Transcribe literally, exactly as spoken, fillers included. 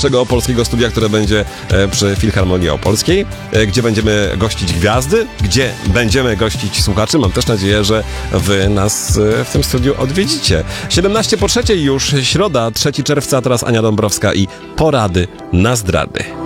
naszego opolskiego studia, które będzie przy Filharmonii Opolskiej, gdzie będziemy gościć gwiazdy, gdzie będziemy gościć słuchaczy. Mam też nadzieję, że wy nas w tym studiu odwiedzicie. siedemnaście po trzeciej już, środa, trzeciego czerwca, teraz Ania Dąbrowska i porady na zdrady.